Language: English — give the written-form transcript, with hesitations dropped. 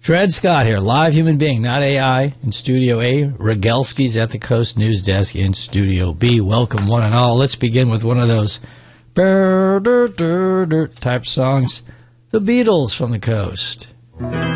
Dred Scott here, live human being, not AI, in Studio A. Rogalski's at the Coast News Desk in Studio B. Welcome, one and all. Let's begin with one of those type songs. The Beatles from the Coast.